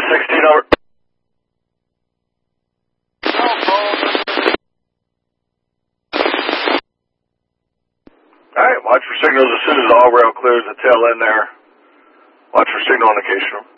16 over. Alright, watch for signals as soon as all rail clears the tail end there. Watch for signal indication.